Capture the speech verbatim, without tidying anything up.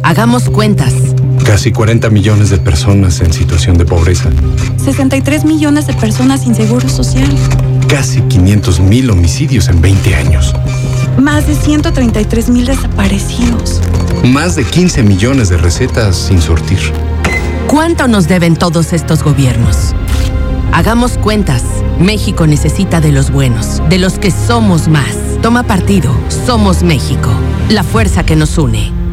Hagamos cuentas. Casi cuarenta millones de personas en situación de pobreza. sesenta y tres millones de personas sin seguro social. Casi quinientos mil homicidios en veinte años. Más de ciento treinta y tres mil desaparecidos. Más de quince millones de recetas sin surtir. ¿Cuánto nos deben todos estos gobiernos? Hagamos cuentas. México necesita de los buenos, de los que somos más. Toma partido. Somos México. La fuerza que nos une.